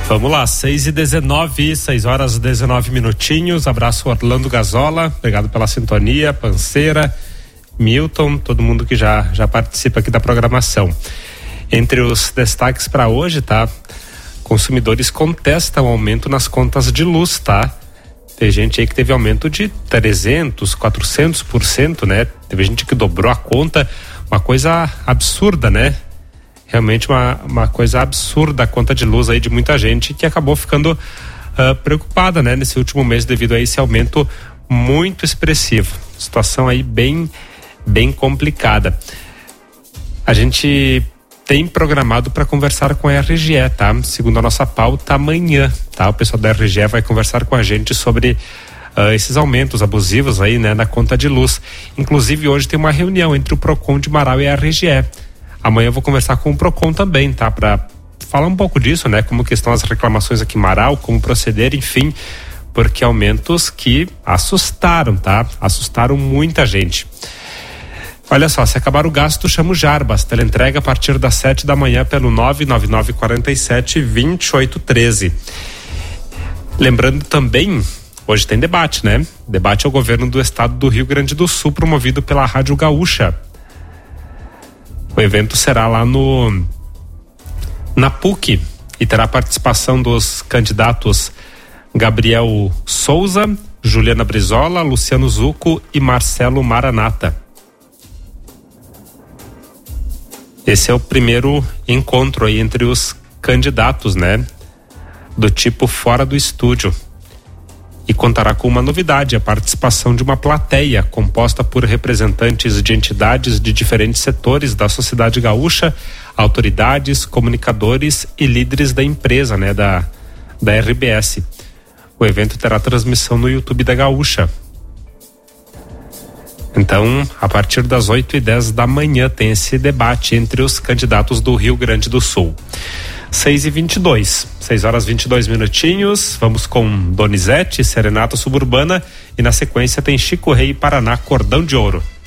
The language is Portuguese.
Vamos lá, 6h19, 6h19. Abraço Orlando Gazola, obrigado pela sintonia, Panceira, Milton, todo mundo que já participa aqui da programação. Entre os destaques para hoje, tá? Consumidores contestam aumento nas contas de luz, tá? Tem gente aí que teve aumento de 300%, 400%, né? Teve gente que dobrou a conta, uma coisa absurda, né? Realmente uma coisa absurda a conta de luz aí de muita gente que acabou ficando preocupada, né? Nesse último mês devido a esse aumento muito expressivo. Situação aí bem complicada. A gente tem programado para conversar com a RGE, tá? Segundo a nossa pauta, amanhã, tá? O pessoal da RGE vai conversar com a gente sobre esses aumentos abusivos aí, né? Na conta de luz. Inclusive hoje tem uma reunião entre o Procon de Marau e a RGE. Amanhã eu vou conversar com o Procon também, tá? Para falar um pouco disso, né? Como que estão as reclamações aqui em Marau, como proceder, enfim, porque aumentos que assustaram, tá? Assustaram muita gente. Olha só, se acabar o gasto, chama o Jarbas. Teleentrega a partir das 7 da manhã pelo 99947-2813. Lembrando também, hoje tem debate, né? Debate ao governo do estado do Rio Grande do Sul, promovido pela Rádio Gaúcha. O evento será lá na PUC e terá participação dos candidatos Gabriel Souza, Juliana Brizola, Luciano Zucco e Marcelo Maranata. Esse é o primeiro encontro aí entre os candidatos, né? Do tipo fora do estúdio. E contará com uma novidade, a participação de uma plateia composta por representantes de entidades de diferentes setores da sociedade gaúcha, autoridades, comunicadores e líderes da empresa, né? Da RBS. O evento terá transmissão no YouTube da Gaúcha. Então, a partir das 8h10 da manhã tem esse debate entre os candidatos do Rio Grande do Sul. 6h22, 6h22. Vamos com Donizete, Serenata Suburbana, e na sequência tem Chico Rei e Paraná, Cordão de Ouro.